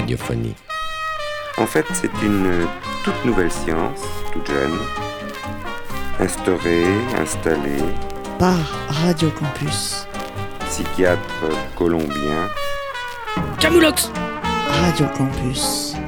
radiophonie. En fait, c'est une toute nouvelle science, toute jeune, installée par Radio Campus. Psychiatre colombien. Camoulox. Radio Campus.